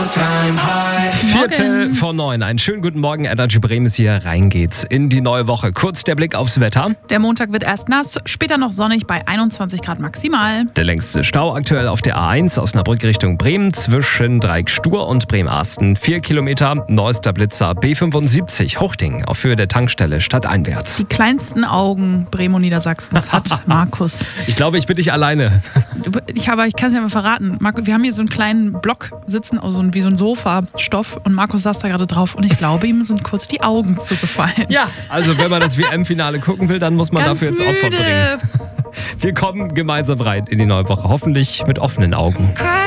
Viertel vor 9. Einen schönen guten Morgen, Energy Bremen ist hier. Rein geht's in die neue Woche. Kurz der Blick aufs Wetter. Der Montag wird erst nass, später noch sonnig bei 21 Grad maximal. Der längste Stau aktuell auf der A1 Osnabrück Richtung Bremen zwischen Dreieck-Stur und Bremen-Arsten. 4 Kilometer, neuester Blitzer B75 Hochding auf Höhe der Tankstelle stadteinwärts. Die kleinsten Augen Bremen und Niedersachsens hat Markus. Ich glaube, ich bin nicht alleine. Ich kann es ja mal verraten. Markus, wir haben hier so einen kleinen Block sitzen, also wie so ein Sofa-Stoff, und Markus saß da gerade drauf und ich glaube, ihm sind kurz die Augen zugefallen. Ja, also wenn man das WM-Finale gucken will, dann muss man Ganz dafür jetzt Opfer müde. bringen. Wir kommen gemeinsam rein in die neue Woche, hoffentlich mit offenen Augen.